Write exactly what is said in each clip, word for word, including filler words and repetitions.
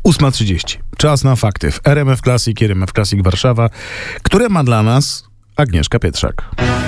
ósma trzydzieści. Czas na fakty w R M F Classic, R M F Classic Warszawa, które ma dla nas Agnieszka Pietrzak.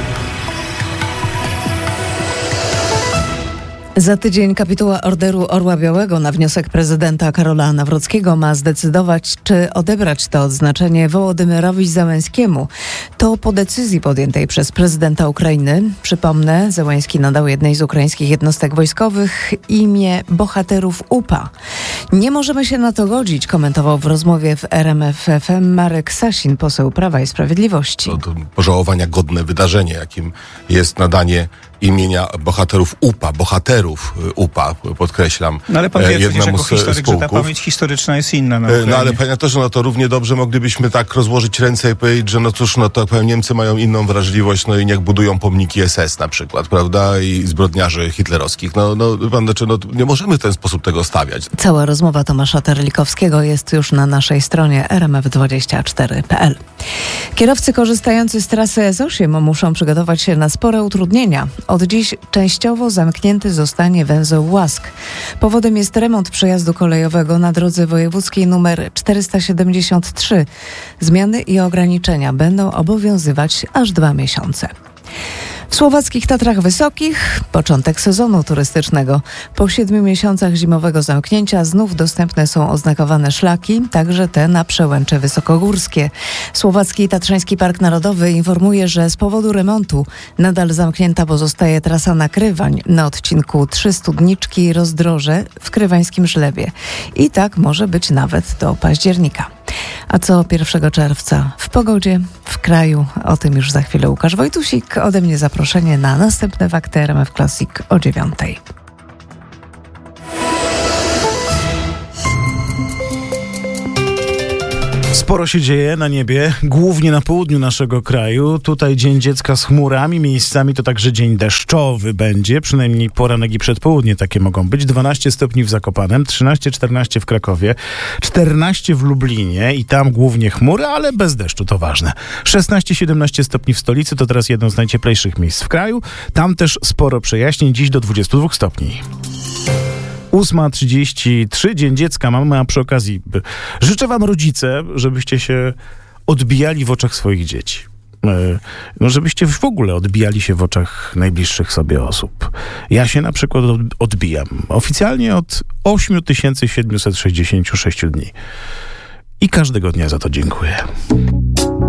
Za tydzień kapituła Orderu Orła Białego na wniosek prezydenta Karola Nawrockiego ma zdecydować, czy odebrać to odznaczenie Wołodymyrowi Zełenskiemu. To po decyzji podjętej przez prezydenta Ukrainy. Przypomnę, Zełenski nadał jednej z ukraińskich jednostek wojskowych imię bohaterów U P A. Nie możemy się na to godzić, komentował w rozmowie w R M F F M Marek Sasin, poseł Prawa i Sprawiedliwości. To, to pożałowania godne wydarzenie, jakim jest nadanie imienia bohaterów U P A, bohaterów U P A, podkreślam. No ale pan wie przecież jednemu jako z historyk, spółków. że ta pamięć historyczna jest inna na Ukrainie. No ale panie redaktorze, no to równie dobrze moglibyśmy tak rozłożyć ręce i powiedzieć, że no cóż, no to powiem, Niemcy mają inną wrażliwość, no i niech budują pomniki S S na przykład, prawda, i zbrodniarzy hitlerowskich. No, no pan, znaczy, no nie możemy w ten sposób tego stawiać. Cała rozmowa Tomasza Terlikowskiego jest już na naszej stronie r m f dwadzieścia cztery kropka p l. Kierowcy korzystający z trasy S osiem muszą przygotować się na spore utrudnienia. Od dziś częściowo zamknięty zostanie węzeł Łask. Powodem jest remont przejazdu kolejowego na drodze wojewódzkiej nr czterysta siedemdziesiąt trzy. Zmiany i ograniczenia będą obowiązywać aż dwa miesiące. W słowackich Tatrach Wysokich początek sezonu turystycznego. Po siedmiu miesiącach zimowego zamknięcia znów dostępne są oznakowane szlaki, także te na przełęcze wysokogórskie. Słowacki Tatrzański Park Narodowy informuje, że z powodu remontu nadal zamknięta pozostaje trasa nakrywań na odcinku Trzy Studniczki Rozdroże w krywańskim Żlebie. I tak może być nawet do października. A co pierwszego czerwca w pogodzie, w kraju? O tym już za chwilę Łukasz Wojtusik. Ode mnie zaproszenie na następne fakty R M F Classic o dziewiątej. Sporo się dzieje na niebie, głównie na południu naszego kraju. Tutaj Dzień Dziecka z chmurami, miejscami to także dzień deszczowy będzie, przynajmniej poranek i przedpołudnie takie mogą być. dwanaście stopni w Zakopanem, trzynaście czternaście w Krakowie, czternaście w Lublinie i tam głównie chmury, ale bez deszczu, to ważne. szesnaście siedemnaście stopni w stolicy, to teraz jedno z najcieplejszych miejsc w kraju. Tam też sporo przejaśnień, dziś do dwudziestu dwóch stopni. ósma trzydzieści trzy, Dzień Dziecka mamy, a przy okazji życzę wam, rodzice, żebyście się odbijali w oczach swoich dzieci. No, żebyście w ogóle odbijali się w oczach najbliższych sobie osób. Ja się na przykład odbijam oficjalnie od osiem tysięcy siedemset sześćdziesiąt sześć dni. I każdego dnia za to dziękuję.